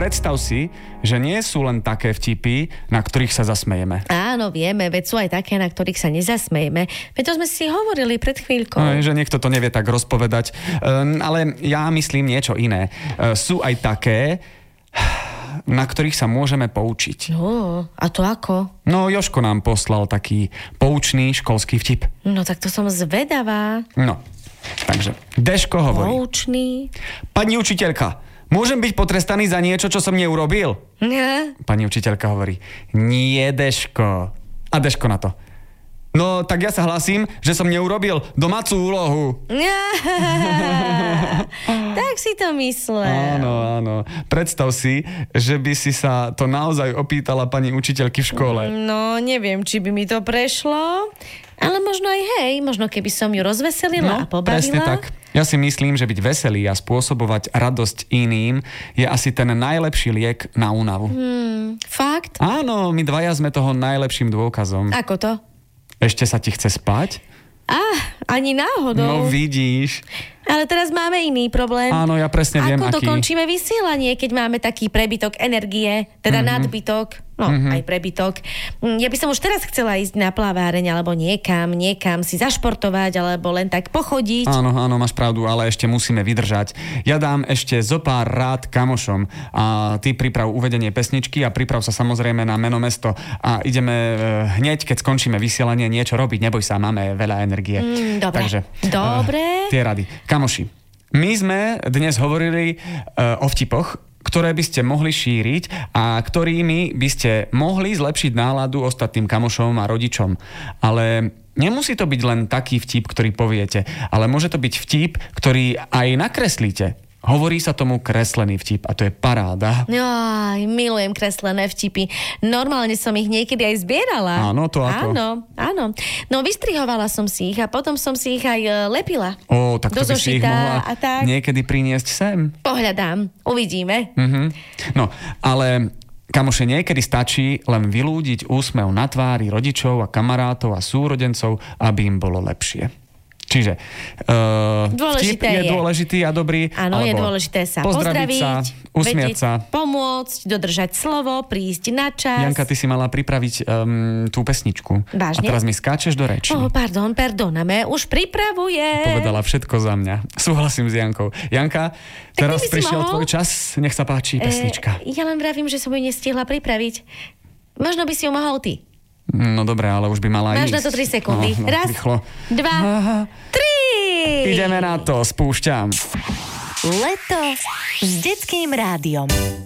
predstav si, že nie sú len také vtipy, na ktorých sa zasmejeme. Áno, vieme, veď sú aj také, na ktorých sa nezasmejeme. Veď to sme si hovorili pred chvíľkou. No, že niekto to nevie tak rozpovedať. Ale ja myslím niečo iné. Sú aj také, na ktorých sa môžeme poučiť. No, a to ako? No, Jožko nám poslal taký poučný školský vtip. No, tak to som zvedavá. No, takže Deško hovorí. Poučný. Pani učiteľka, môžem byť potrestaný za niečo, čo som neurobil? Nie. Pani učiteľka hovorí. Nie, Deško. A Deško na to. No, tak ja sa hlasím, že som neurobil domácu úlohu. Tak si to myslel. Áno, áno. Predstav si, že by si sa to naozaj opýtala pani učiteľky v škole. No, neviem, či by mi to prešlo, ale možno aj hej, možno keby som ju rozveselila a pobavila. Presne tak. Ja si myslím, že byť veselý a spôsobovať radosť iným je asi ten najlepší liek na únavu. Fakt? Áno, my dvaja sme toho najlepším dôkazom. Ako to? Ešte sa ti chce spať? Ani náhodou. No vidíš. Ale teraz máme iný problém. Áno, ja presne viem, Ako aký. dokončíme vysielanie, keď máme taký prebytok energie, teda nadbytok, aj prebytok. Ja by som už teraz chcela ísť na plaváreň, alebo niekam si zašportovať, alebo len tak pochodiť. Áno, máš pravdu, ale ešte musíme vydržať. Ja dám ešte zo pár rád kamošom a ty priprav uvedenie pesničky a priprav sa samozrejme na meno mesto a ideme hneď, keď skončíme vysielanie, niečo robiť. Neboj sa, máme veľa energie. Dobre. Takže, Dobre. Tie rady. Kamoši, my sme dnes hovorili o vtipoch, ktoré by ste mohli šíriť a ktorými by ste mohli zlepšiť náladu ostatným kamošom a rodičom. Ale nemusí to byť len taký vtip, ktorý poviete, ale môže to byť vtip, ktorý aj nakreslíte. Hovorí sa tomu kreslený vtip a to je paráda. Aj, milujem kreslené vtipy. Normálne som ich niekedy aj zbierala. Áno, to ako? Áno. No, vystrihovala som si ich a potom som si ich aj lepila. Tak to by si ich mohla niekedy priniesť sem. Pohľadám, uvidíme. No, ale kamoše, niekedy stačí len vylúdiť úsmev na tvári rodičov a kamarátov a súrodencov, aby im bolo lepšie. Čiže vtip je dôležitý a dobrý. Áno, je dôležité sa pozdraviť, sa, usmiať sa, pomôcť, dodržať slovo, prísť na čas. Janka, ty si mala pripraviť tú pesničku. Vážne? A teraz mi skáčeš do reči. Pardoname, už pripravuje. Povedala všetko za mňa. Súhlasím s Jankou. Janka, teraz prišiel tvoj čas, nech sa páči pesnička. Ja len vravím, že som ju nestihla pripraviť. Možno by si ju mohol ty. No dobre, ale už by mala ísť. Máš na to 3 sekundy. Raz, rýchlo. 2, 3. Ideme na to, spúšťam. Leto s Detským rádiom.